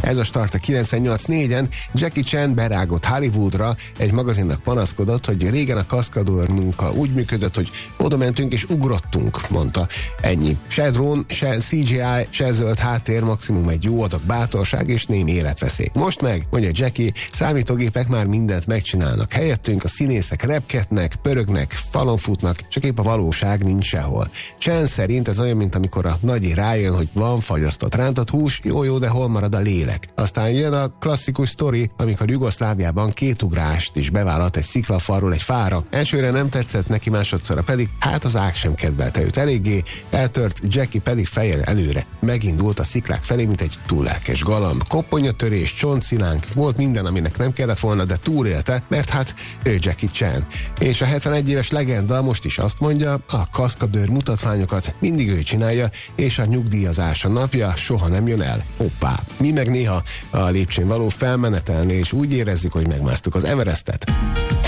Ez a start a 98.4-en. Jackie Chan berágott Hollywoodra, egy magazinnak panaszkodott, hogy régen a kaszkadőr munka úgy működött, hogy oda mentünk és ugrottunk, mondta. Ennyi. Se drón, se CGI, se zöld háttér, maximum egy jó adag bátorság és némi életveszély. Most meg, mondja Jackie, számítógépek már mindent megcsinálnak. Helyettünk a színészek repkednek, pörögnek, falon futnak, csak épp a valóság nincs sehol. Chan szerint ez olyan, mint amikor a nagyi rájön, hogy van fagyasztott rántott hús, jó, de hol marad a lélek. Aztán jön a klasszikus sztori, amikor Jugoszláviában 2 ugrást is bevállalt egy sziklafalról egy fára. Elsőre nem tetszett neki, másodszorra pedig, hát az ág sem kedvelte őt eléggé, eltört, Jackie pedig fejjel előre. Megindult a sziklák felé, mint egy túllelkes galamb. Kopponyatörés, csontszilánk, volt minden, aminek nem kellett volna, de túlélte, mert hát ő Jackie Chan. És a 71 éves legenda most is azt mondja, a kaszkadőr mutatványokat mindig ő csinálja, és a nyugdíjazása napja soha nem jön el. Hoppá! Mi meg néha a lépcsőn való felmenetelni, és úgy érezzük, hogy megmásztuk az Everestet.